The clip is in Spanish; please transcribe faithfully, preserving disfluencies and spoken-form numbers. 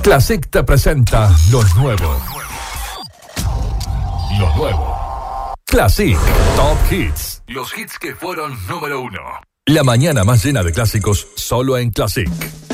Classic te presenta lo nuevo. Lo nuevo. Classic Top Hits. Los hits que fueron número uno. La mañana más llena de clásicos solo en Classic.